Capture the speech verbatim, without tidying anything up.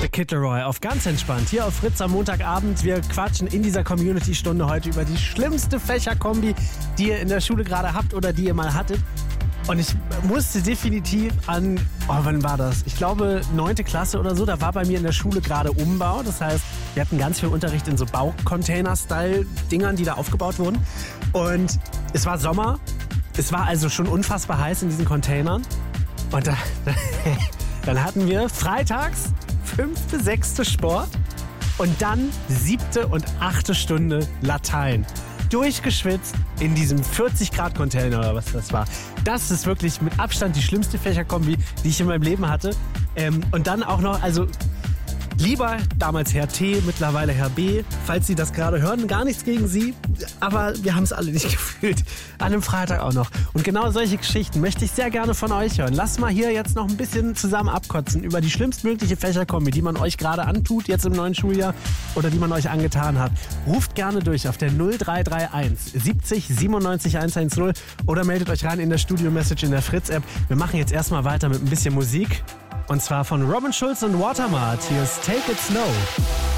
The Kid Laroi auf ganz entspannt. Hier auf Fritz am Montagabend. Wir quatschen in dieser Community-Stunde heute über die schlimmste Fächerkombi, die ihr in der Schule gerade habt oder die ihr mal hattet. Und ich musste definitiv an, oh, wann war das? Ich glaube, neunte Klasse oder so. Da war bei mir in der Schule gerade Umbau. Das heißt, wir hatten ganz viel Unterricht in so Baucontainer-Style-Dingern, die da aufgebaut wurden. Und es war Sommer. Es war also schon unfassbar heiß in diesen Containern. Und da, dann hatten wir freitags fünfte, sechste Sport und dann siebte und achte Stunde Latein. Durchgeschwitzt in diesem vierzig Grad Container oder was das war. Das ist wirklich mit Abstand die schlimmste Fächerkombi, die ich in meinem Leben hatte. Ähm, und dann auch noch, also lieber damals Herr T, mittlerweile Herr B, falls Sie das gerade hören, gar nichts gegen Sie, aber wir haben es alle nicht gefühlt. An einem Freitag auch noch. Und genau solche Geschichten möchte ich sehr gerne von euch hören. Lasst mal hier jetzt noch ein bisschen zusammen abkotzen über die schlimmstmögliche Fächerkombi, die man euch gerade antut, jetzt im neuen Schuljahr, oder die man euch angetan hat. Ruft gerne durch auf der null drei drei eins siebzig siebenundneunzig hundertzehn oder meldet euch rein in der Studio-Message in der Fritz-App. Wir machen jetzt erstmal weiter mit ein bisschen Musik. Und zwar von Robin Schulz und Watermart. Hier ist Take It Slow.